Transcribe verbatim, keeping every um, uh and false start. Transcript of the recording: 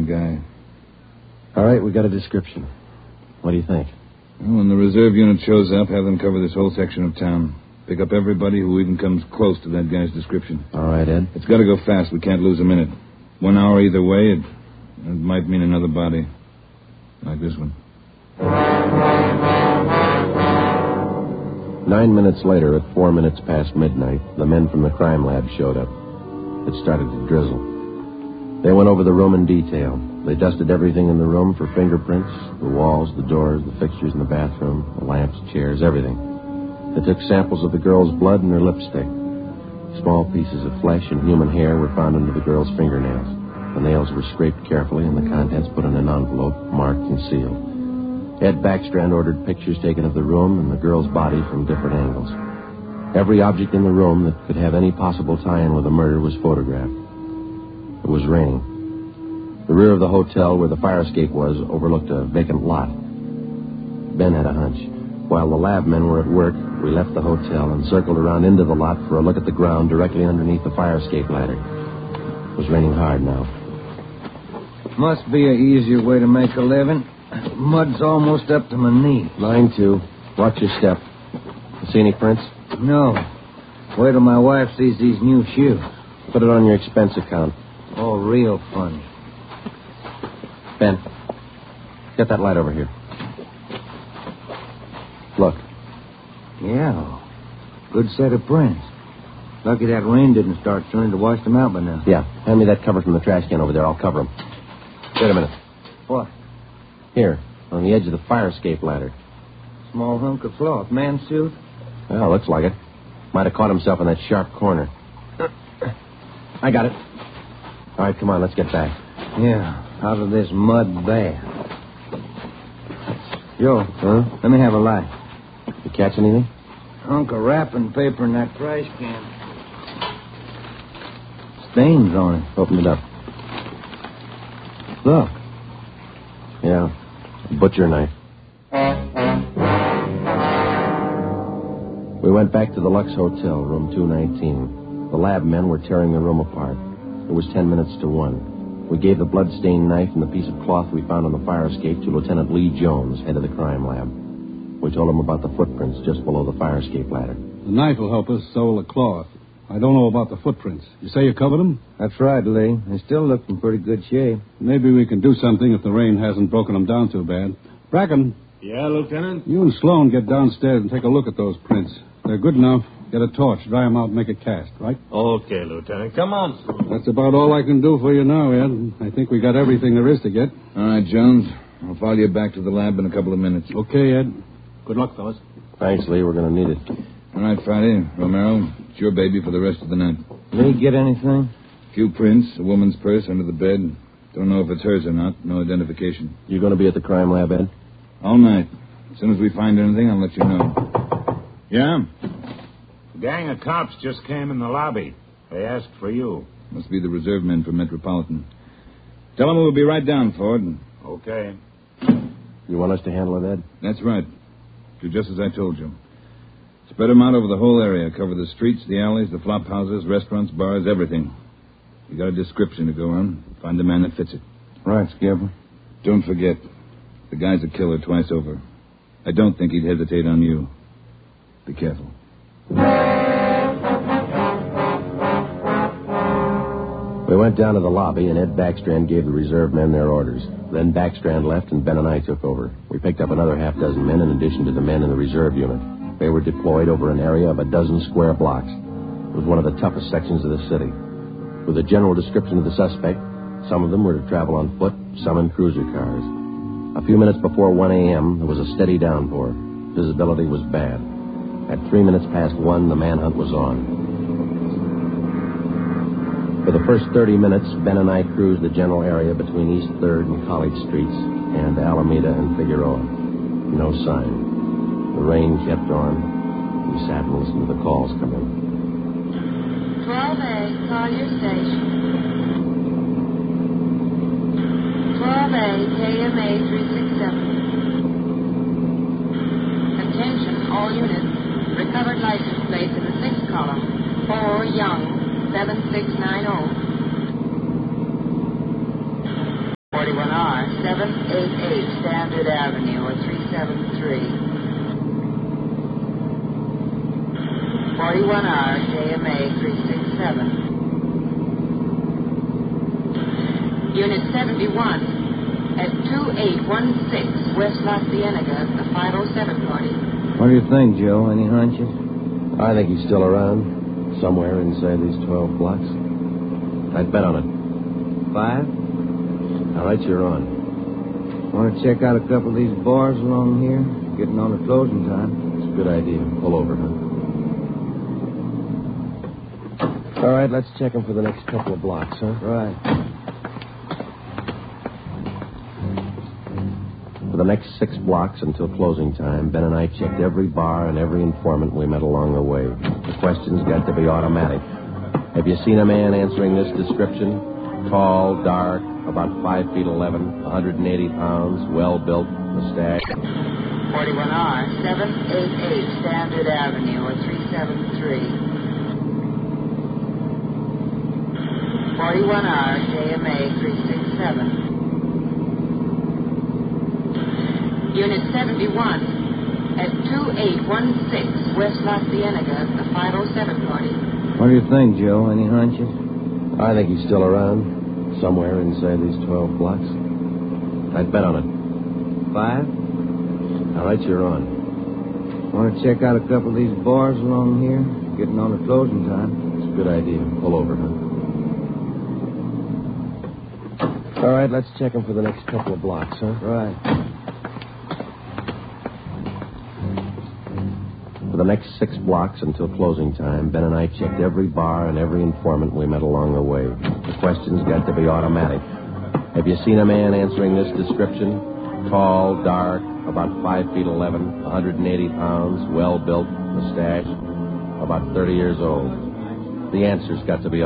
guy. All right, we got a description. What do you think? Well, when the reserve unit shows up, have them cover this whole section of town. Pick up everybody who even comes close to that guy's description. All right, Ed. It's got to go fast. We can't lose a minute. One hour either way, it, it might mean another body. Like this one. Nine minutes later, at four minutes past midnight, the men from the crime lab showed up. It started to drizzle. They went over the room in detail. They dusted everything in the room for fingerprints, the walls, the doors, the fixtures in the bathroom, the lamps, chairs, everything. They took samples of the girl's blood and her lipstick. Small pieces of flesh and human hair were found under the girl's fingernails. The nails were scraped carefully and the contents put in an envelope, marked and sealed. Ed Backstrand ordered pictures taken of the room and the girl's body from different angles. Every object in the room that could have any possible tie-in with the murder was photographed. It was raining. The rear of the hotel where the fire escape was overlooked a vacant lot. Ben had a hunch. While the lab men were at work, we left the hotel and circled around into the lot for a look at the ground directly underneath the fire escape ladder. It was raining hard now. Must be an easier way to make a living. Mud's almost up to my knee. Mine, too. Watch your step. See any prints? No. Wait till my wife sees these new shoes. Put it on your expense account. Oh, real funny. Ben, get that light over here. Look. Yeah. Good set of prints. Lucky that rain didn't start soon to wash them out by now. Yeah. Hand me that cover from the trash can over there. I'll cover them. Wait a minute. What? Here, on the edge of the fire escape ladder. Small hunk of cloth. Man's suit? Well, looks like it. Might have caught himself in that sharp corner. I got it. All right, come on, let's get back. Yeah, out of this mud bath. Joe, huh? Let me have a light. You catch anything? Hunk of wrapping paper in that trash can. Stains on it. Open it up. Look. Yeah, a butcher knife. We went back to the Lux Hotel, room two nineteen. The lab men were tearing the room apart. It was ten minutes to one. We gave the blood-stained knife and the piece of cloth we found on the fire escape to Lieutenant Lee Jones, head of the crime lab. We told him about the footprints just below the fire escape ladder. The knife will help us, so will the cloth. I don't know about the footprints. You say you covered them? That's right, Lee. They still look in pretty good shape. Maybe we can do something if the rain hasn't broken them down too bad. Bracken. Yeah, Lieutenant? You and Sloan get downstairs and take a look at those prints. They're good enough. Get a torch, dry them out, and make a cast, right? Okay, Lieutenant. Come on, Sloan. That's about all I can do for you now, Ed. I think we got everything there is to get. All right, Jones. I'll follow you back to the lab in a couple of minutes. Okay, Ed. Good luck, fellas. Thanks, Lee. We're going to need it. All right, Friday. Romero, it's your baby for the rest of the night. Lee, get anything? A few prints, a woman's purse under the bed. Don't know if it's hers or not. No identification. You going to be at the crime lab, Ed? All night. As soon as we find anything, I'll let you know. Yeah? A gang of cops just came in the lobby. They asked for you. Must be the reserve men from Metropolitan. Tell them we'll be right down, Ford. Okay. You want us to handle it, Ed? That's right. Do just as I told you. Spread them out over the whole area. Cover the streets, the alleys, the flop houses, restaurants, bars, everything. You got a description to go on. Find the man that fits it. Right, Skipper. Don't forget, the guy's a killer twice over. I don't think he'd hesitate on you. Be careful. We went down to the lobby, and Ed Backstrand gave the reserve men their orders. Then Backstrand left, and Ben and I took over. We picked up another half dozen men in addition to the men in the reserve unit. They were deployed over an area of a dozen square blocks. It was one of the toughest sections of the city. With a general description of the suspect, some of them were to travel on foot, some in cruiser cars. A few minutes before one a.m., there was a steady downpour. Visibility was bad. At three minutes past one, the manhunt was on. For the first thirty minutes, Ben and I cruised the general area between East third and College Streets and Alameda and Figueroa. No sign. The rain kept on. We sat and listened to the calls come in. twelve A, call your station. twelve A, K M A three six seven. Attention, all units. Recovered license plate in the sixth column. Four Young, seven six nine zero. forty-one R, seven eighty-eight Standard Avenue, or three seven three. forty-one R, J M A three six seven. Unit seventy-one, at two eight one six West La Cienega, the five oh seven party. What do you think, Joe? Any hunches? I think he's still around, somewhere inside these twelve blocks. I'd bet on it. Five? All right, you're on. Want to check out a couple of these bars along here? Getting on to closing time. It's a good idea. Pull over, huh? All right, let's check him for the next couple of blocks, huh? Right. For the next six blocks until closing time, Ben and I checked every bar and every informant we met along the way. The questions got to be automatic. Have you seen a man answering this description? Tall, dark, about five feet eleven, one hundred eighty pounds, well-built, mustache. forty-one R, seven eighty-eight Standard Avenue, or three seven three. forty-one R, J M A three six seven. Unit seventy-one, at two eight one six West La Cienega, the five oh seven party. What do you think, Joe? Any hunches? I think he's still around, somewhere inside these twelve blocks. I'd bet on it. Five? All right, you're on. Want to check out a couple of these bars along here? Getting on to closing time. It's a good idea. Pull over, huh? All right, let's check him for the next couple of blocks, huh? Right. For the next six blocks until closing time, Ben and I checked every bar and every informant we met along the way. The questions got to be automatic. Have you seen a man answering this description? Tall, dark, about five feet eleven, one hundred eighty pounds, well-built, mustache, about thirty years old. The answer's got to be